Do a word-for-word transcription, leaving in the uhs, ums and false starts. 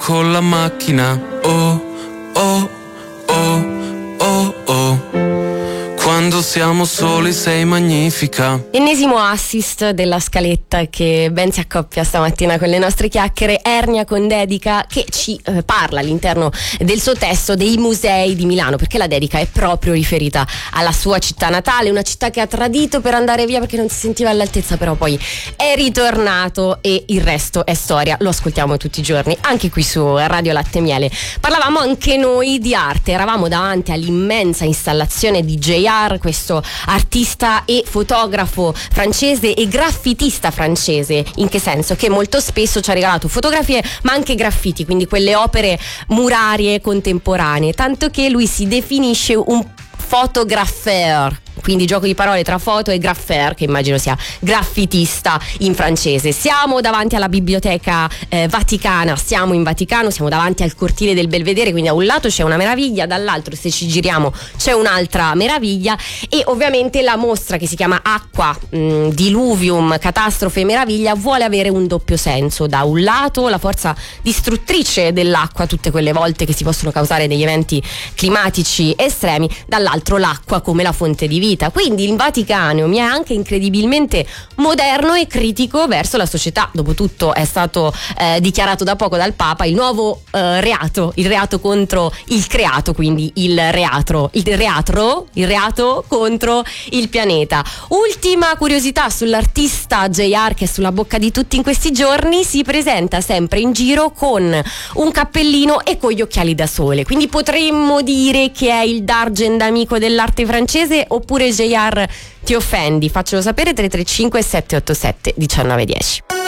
con la macchina. Oh, oh, oh, oh, oh. Quando siamo soli sei magnifica. Ennesimo assist della scaletta che ben si accoppia stamattina con le nostre chiacchiere. Ernia con dedica, che ci eh, parla all'interno del suo testo dei musei di Milano, perché la dedica è proprio riferita alla sua città natale, una città che ha tradito per andare via perché non si sentiva all'altezza, però poi è ritornato e il resto è storia. Lo ascoltiamo tutti i giorni anche qui su Radio Latte e Miele. Parlavamo anche noi di arte, eravamo davanti all'immensa installazione di J R, questo artista e fotografo francese e graffitista francese. In che senso? Che molto spesso ci ha regalato fotografie ma anche graffiti, quindi quelle opere murarie contemporanee, tanto che lui si definisce un photographeur, quindi gioco di parole tra foto e graffeur, che immagino sia graffitista in francese. Siamo davanti alla biblioteca eh, vaticana, siamo in Vaticano, siamo davanti al cortile del Belvedere, quindi da un lato c'è una meraviglia, dall'altro se ci giriamo c'è un'altra meraviglia, e ovviamente la mostra che si chiama Acqua, mh, Diluvium, Catastrofe e Meraviglia vuole avere un doppio senso. Da un lato la forza distruttrice dell'acqua tutte quelle volte che si possono causare degli eventi climatici estremi, dall'altro l'acqua come la fonte di vita. Quindi il Vaticano mi è anche incredibilmente moderno e critico verso la società. Dopotutto è stato eh, dichiarato da poco dal Papa il nuovo eh, reato, il reato contro il creato, quindi il reatro, il reatro, il reato contro il pianeta. Ultima curiosità sull'artista J R, che è sulla bocca di tutti in questi giorni: si presenta sempre in giro con un cappellino e con gli occhiali da sole, quindi potremmo dire che è il Dargen amico dell'arte francese. Oppure J R ti offendi? Faccelo sapere. Tre tre cinque sette otto sette uno nove uno zero.